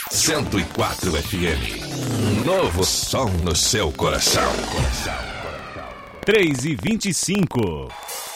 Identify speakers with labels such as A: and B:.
A: 104 FM. Novo som no seu coração.
B: 3h25.